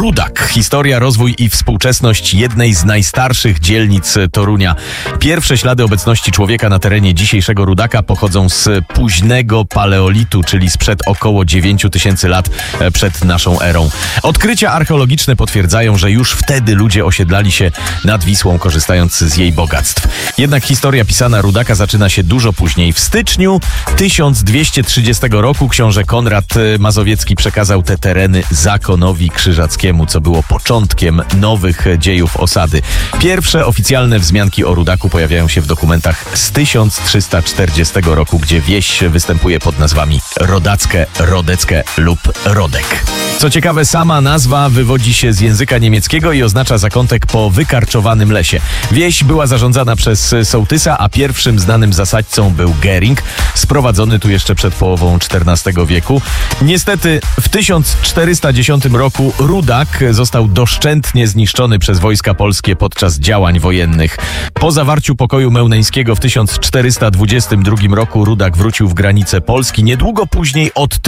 Rudak. Historia, rozwój i współczesność jednej z najstarszych dzielnic Torunia. Pierwsze ślady obecności człowieka na terenie dzisiejszego Rudaka pochodzą z późnego paleolitu, czyli sprzed około 9000 lat przed naszą erą. Odkrycia archeologiczne potwierdzają, że już wtedy ludzie osiedlali się nad Wisłą, korzystając z jej bogactw. Jednak historia pisana Rudaka zaczyna się dużo później. W styczniu 1230 roku książę Konrad Mazowiecki przekazał te tereny zakonowi krzyżackiemu, co było początkiem nowych dziejów osady. Pierwsze oficjalne wzmianki o Rudaku pojawiają się w dokumentach z 1340 roku, gdzie wieś występuje pod nazwami Rodackie, Rodeckie lub Rodek. Co ciekawe, sama nazwa wywodzi się z języka niemieckiego i oznacza zakątek po wykarczowanym lesie. Wieś była zarządzana przez sołtysa, a pierwszym znanym zasadźcą był Gering, sprowadzony tu jeszcze przed połową XIV wieku. Niestety w 1410 roku Rudak został doszczętnie zniszczony przez wojska polskie podczas działań wojennych. Po zawarciu pokoju mełneńskiego w 1422 roku Rudak wrócił w granice Polski. Niedługo później, od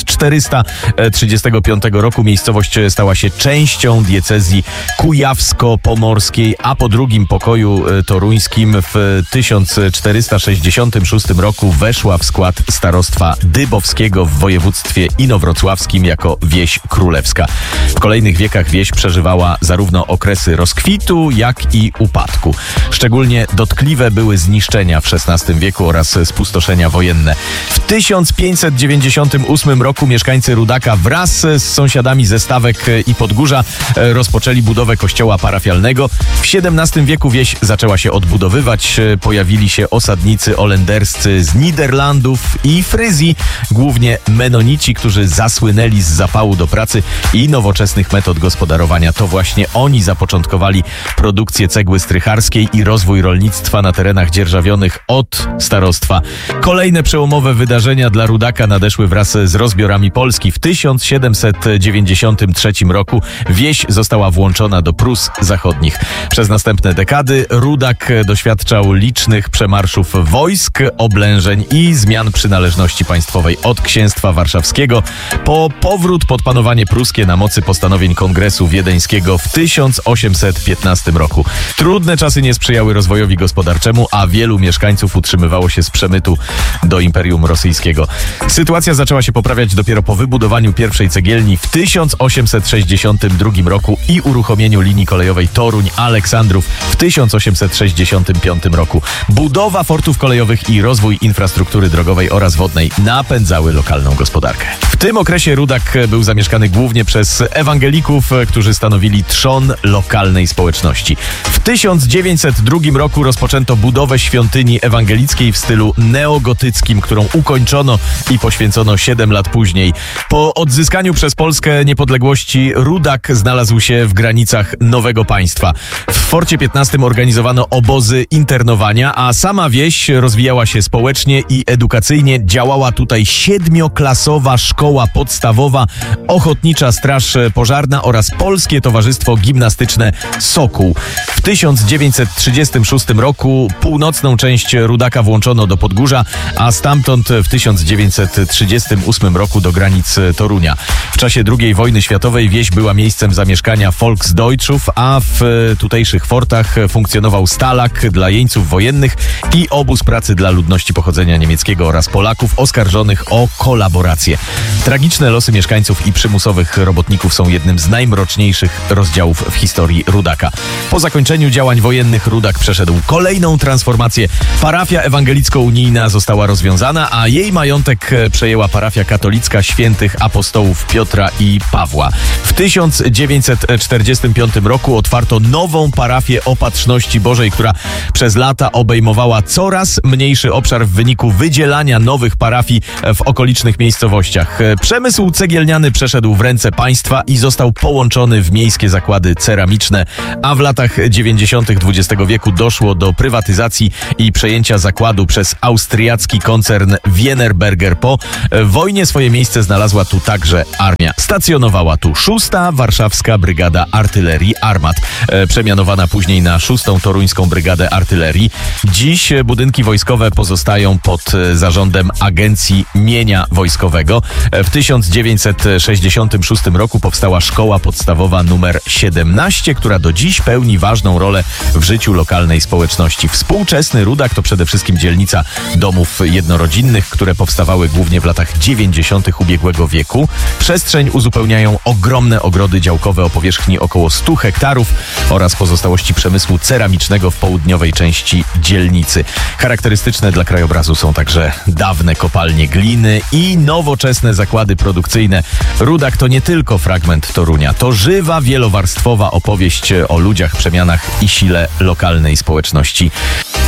1435 roku, miejscowość stała się częścią diecezji kujawsko-pomorskiej, a po drugim pokoju toruńskim w 1466 roku weszła w skład starostwa dybowskiego w województwie inowrocławskim jako wieś królewska. W kolejnych wiekach wieś przeżywała zarówno okresy rozkwitu, jak i upadku. Szczególnie dotkliwe były zniszczenia w XVI wieku oraz spustoszenia wojenne. W 1598 roku mieszkańcy Rudaka wraz z sąsiadami ze Stawek i Podgórza rozpoczęli budowę kościoła parafialnego. W XVII wieku wieś zaczęła się odbudowywać. Pojawili się osadnicy holenderscy z Niderlandów i Fryzji, głównie menonici, którzy zasłynęli z zapału do pracy i nowoczesnych metod gospodarowania. To właśnie oni zapoczątkowali produkcję cegły strycharskiej i rozwój rolnictwa na terenach dzierżawionych od starostwa. Kolejne przełomowe wydarzenia dla Rudaka nadeszły wraz z rozbiorami Polski. W 1793 roku wieś została włączona do Prus Zachodnich. Przez następne dekady Rudak doświadczał licznych przemarszów wojsk, oblężeń i zmian przynależności państwowej od księstwa warszawskiego po powrót pod panowanie pruskie na mocy postanowień Kongresu Wiedeńskiego w 1815 roku. Trudne czasy nie sprzyjały rozwojowi gospodarczemu, a wielu mieszkańców utrzymywało się z przemytu do Imperium Rosyjskiego. Sytuacja zaczęła się poprawiać dopiero po wybudowaniu pierwszej cegielni w 1862 roku i uruchomieniu linii kolejowej Toruń-Aleksandrów w 1865 roku. Budowa fortów kolejowych i rozwój infrastruktury drogowej oraz wodnej napędzały lokalną gospodarkę. W tym okresie Rudak był zamieszkany głównie przez ewangelików, którzy stanowili trzon lokalnej społeczności. W 1902 roku rozpoczęto budowę świątyni ewangelickiej w stylu neogotyckim, którą ukończono i poświęcono 7 lat później. Po odzyskaniu przez Polskę niepodległości Rudak znalazł się w granicach nowego państwa. W Forcie 15 organizowano obozy internowania, a sama wieś rozwijała się społecznie i edukacyjnie. Działała tutaj 7-klasowa szkoła podstawowa, Ochotnicza Straż Pożarna oraz Polskie Towarzystwo Gimnastyczne Sokół. W 1936 roku północną część Rudaka włączono do Podgórza, a stamtąd w 1938 roku do granic Torunia. W czasie II wojny światowej wieś była miejscem zamieszkania Volksdeutschów, a w tutejszych fortach funkcjonował stalak dla jeńców wojennych i obóz pracy dla ludności pochodzenia niemieckiego oraz Polaków oskarżonych o kolaborację. Tragiczne losy mieszkańców i przymusowych robotników są jednym z najmroczniejszych rozdziałów w historii Rudaka. Po zakończeniu działań wojennych Rudak przeszedł kolejną transformację. Parafia ewangelicko-unijna została rozwiązana, a jej majątek przejęła parafia katolicka świętych apostołów Piotra i Pawła. W 1945 roku otwarto nową parafię Opatrzności Bożej, która przez lata obejmowała coraz mniejszy obszar w wyniku wydzielania nowych parafii w okolicznych miejscowościach. Przemysł cegielniany przeszedł w ręce państwa i został połączony w miejskie zakłady ceramiczne, a w latach 90. XX wieku doszło do prywatyzacji i przejęcia zakładu przez austriacki koncern Wienerberger. Po wojnie swoje miejsce znalazła tu także armia. Stacjonowała tu 6. Warszawska Brygada Artylerii Armat, przemianowana później na 6. Toruńską Brygadę Artylerii. Dziś budynki wojskowe pozostają pod zarządem Agencji Mienia Wojskowego. W 1966 roku powstała szkoła szkoła podstawowa numer 17, która do dziś pełni ważną rolę w życiu lokalnej społeczności. Współczesny Rudak to przede wszystkim dzielnica domów jednorodzinnych, które powstawały głównie w latach 90. ubiegłego wieku. Przestrzeń uzupełniają ogromne ogrody działkowe o powierzchni około 100 hektarów oraz pozostałości przemysłu ceramicznego w południowej części dzielnicy. Charakterystyczne dla krajobrazu są także dawne kopalnie gliny i nowoczesne zakłady produkcyjne. Rudak to nie tylko fragment Torunia, to żywa, wielowarstwowa opowieść o ludziach, przemianach i sile lokalnej społeczności.